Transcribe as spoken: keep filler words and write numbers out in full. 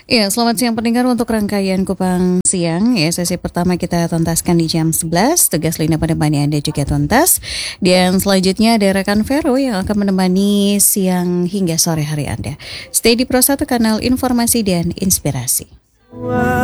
Ya, selamat siang pendengar untuk rangkaian Kupang Siang. Ya, sesi pertama kita tuntaskan di jam sebelas. Tugas Lina menemani Anda juga tuntas. Dan selanjutnya ada rekan Vero yang akan menemani siang hingga sore hari Anda. Stay di Pro satu Kanal Informasi dan Inspirasi.